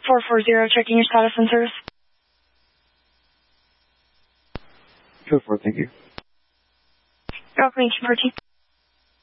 440, checking your status and service. Go for it, thank you. You're welcome, 1814.